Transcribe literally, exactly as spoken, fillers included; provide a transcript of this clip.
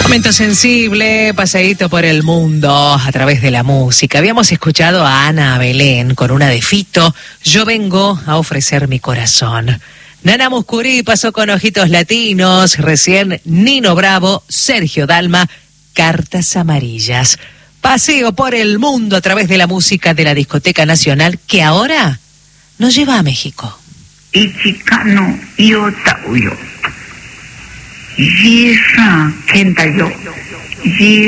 Momento sensible, paseíto por el mundo a través de la música. Habíamos escuchado a Ana Belén con una de Fito, Yo vengo a ofrecer mi corazón. Nana Muscuri pasó con Ojitos Latinos, recién Nino Bravo, Sergio Dalma, Cartas Amarillas. Paseo por el mundo a través de la música de la Discoteca Nacional, que ahora nos lleva a México. Ichikano Yotauyo. Yisa Kentayo.